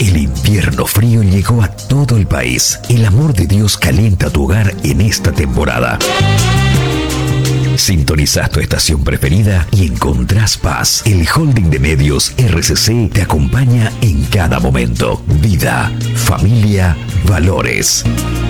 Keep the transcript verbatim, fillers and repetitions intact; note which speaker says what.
Speaker 1: El invierno frío llegó a todo el país. El amor de Dios calienta tu hogar en esta temporada. Sintonizás tu estación preferida y encontrás paz. El holding de medios R C C te acompaña en cada momento. Vida, familia, valores.